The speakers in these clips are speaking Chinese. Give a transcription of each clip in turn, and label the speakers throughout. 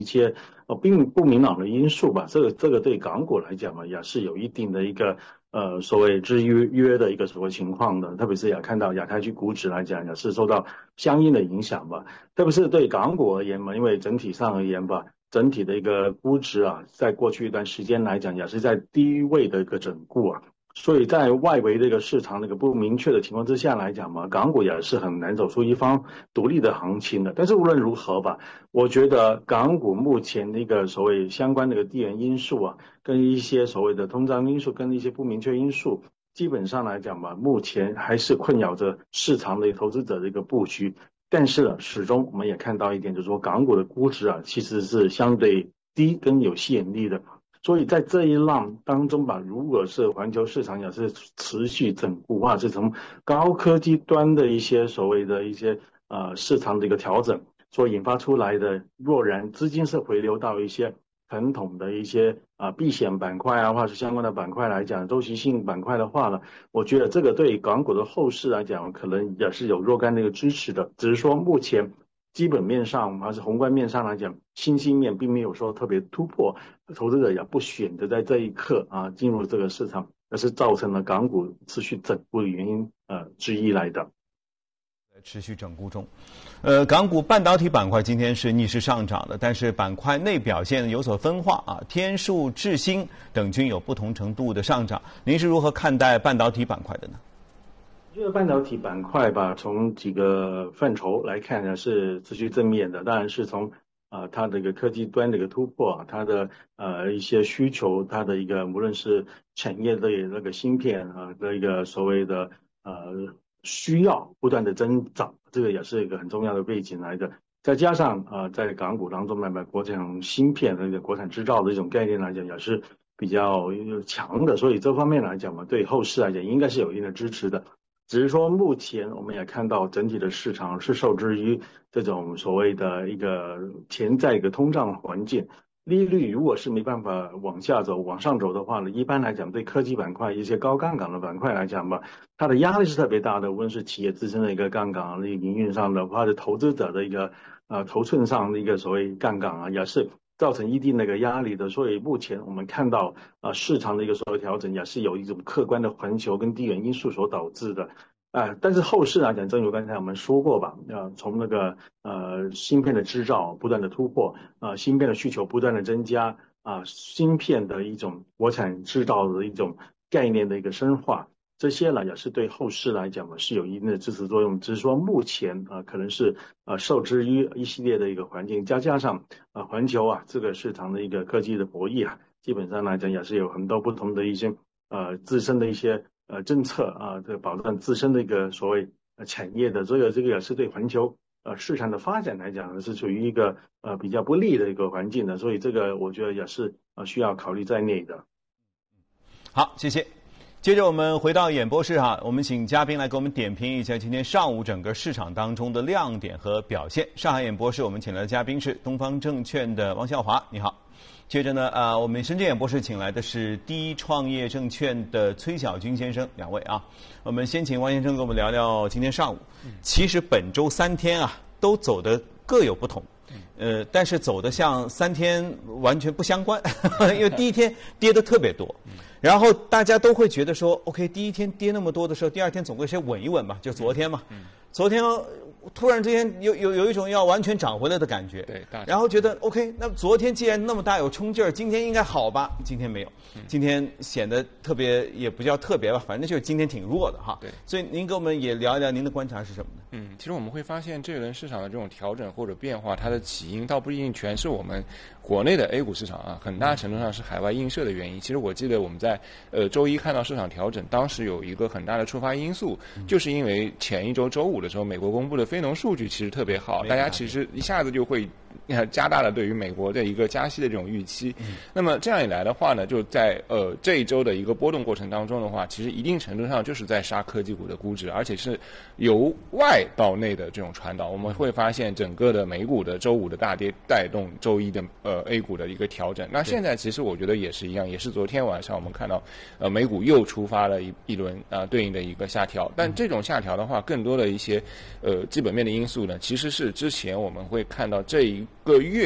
Speaker 1: 一些并不明朗的因素吧。这个对港股来讲嘛，也是有一定的一个所谓制约的一个所谓情况的，特别是也看到亚太区股指来讲也是受到相应的影响吧。特别是对港股而言嘛，因为整体上而言吧，整体的一个估值啊，在过去一段时间来讲也是在低位的一个整固啊。所以在外围这个市场那个不明确的情况之下来讲嘛，港股也是很难走出一方独立的行情的。但是无论如何吧，我觉得港股目前那个所谓相关的个地缘因素啊，跟一些所谓的通胀因素，跟一些不明确因素，基本上来讲吧，目前还是困扰着市场的投资者的一个布局。但是呢，始终我们也看到一点，就是说港股的估值啊，其实是相对低跟有吸引力的。所以在这一浪当中吧，如果是环球市场也是持续整固，或者是从高科技端的一些所谓的一些市场的一个调整所引发出来的，若然资金是回流到一些传统的一些避险板块啊，或者是相关的板块来讲，周期性板块的话呢，我觉得这个对港股的后市来讲，可能也是有若干的一个支持的，只是说目前基本面上还是宏观面上来讲，信息面并没有说特别突破，投资者也不选择在这一刻进入这个市场，而是造成了港股持续整固的原因之一来的。
Speaker 2: 持续整固中，港股半导体板块今天是逆势上涨的，但是板块内表现有所分化啊，天数、智新等均有不同程度的上涨。您是如何看待半导体板块的呢？
Speaker 1: 我觉得半导体板块吧，从几个范畴来看呢，是持续正面的。当然是从它的一个科技端的一个突破，它的一些需求，它的一个无论是产业的那个芯片的一个所谓的需要不断的增长，这个也是一个很重要的背景来的。再加上在港股当中呢，国产芯片的一个国产制造的一种概念来讲，也是比较强的，所以这方面来讲嘛，对后市来讲应该是有一定的支持的。只是说目前我们也看到整体的市场是受制于这种所谓的一个潜在一个通胀环境，利率如果是没办法往下走、往上走的话呢，一般来讲对科技板块一些高杠杆的板块来讲吧，它的压力是特别大的，无论是企业自身的一个杠杆那个营运上的，或者投资者的一个头寸上的一个所谓杠杆也是造成一定的一个压力的。所以目前我们看到市场的一个所谓调整也是有一种客观的环球跟地缘因素所导致的。但是后市来讲，正如刚才我们说过吧，从那个芯片的制造不断的突破，芯片的需求不断的增加，芯片的一种国产制造的一种概念的一个深化，这些呢也是对后市来讲嘛是有一定的支持作用。只是说目前可能是受制于一系列的一个环境，加上环球这个市场的一个科技的博弈基本上来讲也是有很多不同的一些自身的一些政策这个保障自身的一个所谓产业的这个也是对环球市场的发展来讲是处于一个比较不利的一个环境的，所以这个我觉得也是需要考虑在内的。
Speaker 2: 好，谢谢。接着我们回到演播室我们请嘉宾来给我们点评一下今天上午整个市场当中的亮点和表现。上海演播室我们请来的嘉宾是东方证券的王孝华，你好。接着呢，我们深圳演播室请来的是第一创业证券的崔小军先生，两位我们先请王先生跟我们聊聊今天上午。其实本周3天都走得各有不同，但是走得像3天完全不相关，因为第一天跌得特别多，然后大家都会觉得说 ，OK， 第一天跌那么多的时候，第二天总归先稳一稳吧，就昨天嘛，昨天突然之间有一种要完全涨回来的感觉，
Speaker 3: 对，
Speaker 2: 然后觉得 OK， 那昨天既然那么大有冲劲儿，今天应该好吧？今天没有，今天显得特别，也不叫特别吧，反正就是今天挺弱的
Speaker 3: 对，
Speaker 2: 所以您跟我们也聊一聊您的观察是什么呢？
Speaker 3: 其实我们会发现这一轮市场的这种调整或者变化，它的起因倒不一定全是我们国内的 A 股市场很大程度上是海外映射的原因。其实我记得我们在周一看到市场调整，当时有一个很大的触发因素，就是因为前一周周五的时候，美国公布的非农数据其实特别好，大家其实一下子就会加大了对于美国的一个加息的这种预期。那么这样一来的话呢，就在这一周的一个波动过程当中的话，其实一定程度上就是在杀科技股的估值，而且是由外到内的这种传导。我们会发现整个的美股的周五的大跌带动周一的A 股的一个调整。那现在其实我觉得也是一样，也是昨天晚上我们看到美股又触发了一轮对应的一个下调。但这种下调的话，更多的一些基本面的因素呢，其实是之前我们会看到这一个月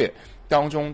Speaker 3: 当中